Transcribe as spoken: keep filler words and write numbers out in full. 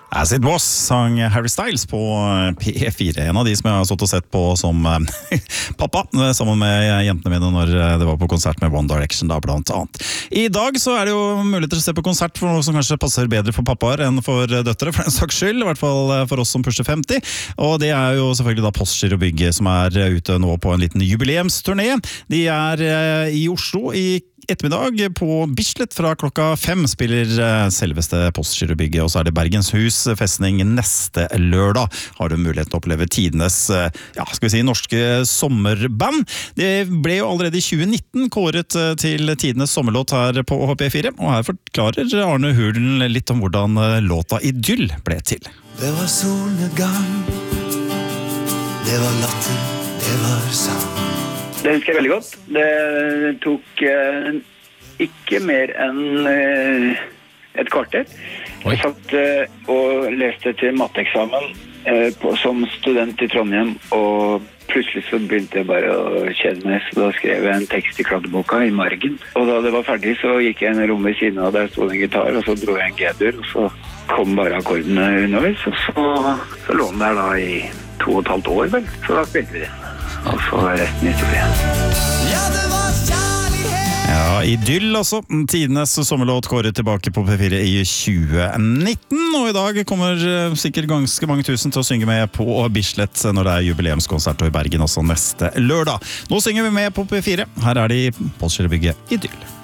As It Was sang Harry Styles på P fire, en av de som jeg har stått og sett på som pappa, sammen med jentene mine når det var på konsert med One Direction da, blant annet. I dag så er det jo mulighet til å se på konsert for noe som kanskje passer bedre for pappaer enn for døtre, for en saks skyld, i hvert fall for oss som pusher femti, og det er jo selvfølgelig da Postgiro Bygge som er ute nå på en liten jubileumsturné. De er i Oslo i ettermiddag på Bislett fra klokka fem spiller selveste Postgiro Bygge, og så er det Bergens Hus festning neste lørdag. Har du mulighet til å oppleve tidenes, ja, skal vi si, norske sommerband. Det ble jo allerede i tjue nitten kåret til tidenes sommerlåt her på P fire, og her forklarer Arne Hulen litt om hvordan låta Idyll ble til. Det var solnedgang, det var latter, det var sang. Det husker jeg veldig godt. Det tok eh, ikke mer enn eh, et kvarter. Oi. Jeg satt eh, og leste til matteeksamen eh, på, som student i Trondheim, og plutselig så begynte jeg bare å kjede meg, så da skrev jeg en tekst i kladdeboka i margen. Og da det var ferdig, så gikk jeg inn i rommet i siden av, der stod en gitar, og så dro jeg en G-dur, og så kom bare akkordene underveis, og så, så lå den der da i to og et halvt år, vel. Så da spilte vi det. Og så er resten historien. Ja, det var kjærlighet. Ja, Idyll altså. Tidenes sommerlåt kåret tilbake på P fire i tjue nitten, og i dag kommer sikkert ganske mange tusen til å synge med på Bislett når det er jubileumskonsert og i Bergen også neste lørdag. Nå synger vi med på P fire. Her er de Postgiro Bygge Idyll.